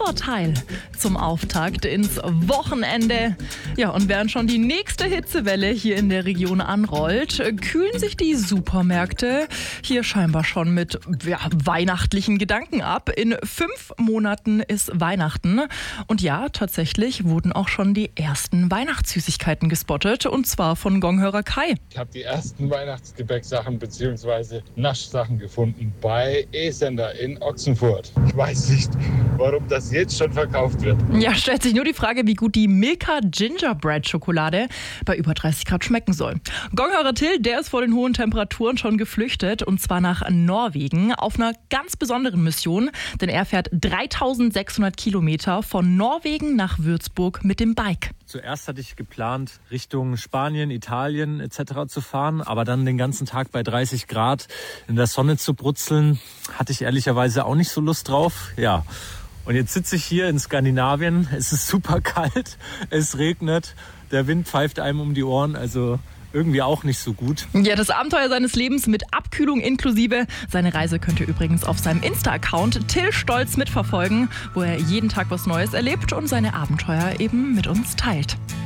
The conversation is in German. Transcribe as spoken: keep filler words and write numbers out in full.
Vorteil zum Auftakt ins Wochenende. Ja, und während schon die nächste Hitzewelle hier in der Region anrollt, kühlen sich die Supermärkte hier scheinbar schon mit ja, weihnachtlichen Gedanken ab. In fünf Monaten ist Weihnachten. Und ja, tatsächlich wurden auch schon die ersten Weihnachtssüßigkeiten gespottet. Und zwar von Gonghörer Kai. Ich habe die ersten Weihnachtsgebäcksachen bzw. Naschsachen gefunden bei E-Sender in Ochsenfurt. Ich weiß nicht, warum das jetzt schon verkauft wird. Ja, stellt sich nur die Frage, wie gut die Milka Gingerbread Schokolade bei über dreißig Grad schmecken soll. Gonghörer Till, der ist vor den hohen Temperaturen schon geflüchtet, und zwar nach Norwegen auf einer ganz besonderen Mission, denn er fährt dreitausendsechshundert Kilometer von Norwegen nach Würzburg mit dem Bike. Zuerst hatte ich geplant, Richtung Spanien, Italien et cetera zu fahren, aber dann den ganzen Tag bei dreißig Grad in der Sonne zu brutzeln, hatte ich ehrlicherweise auch nicht so Lust drauf. Ja, und jetzt sitze ich hier in Skandinavien, es ist super kalt, es regnet, der Wind pfeift einem um die Ohren, also irgendwie auch nicht so gut. Ja, das Abenteuer seines Lebens mit Abkühlung inklusive. Seine Reise könnt ihr übrigens auf seinem Insta-Account Till Stolz mitverfolgen, wo er jeden Tag was Neues erlebt und seine Abenteuer eben mit uns teilt.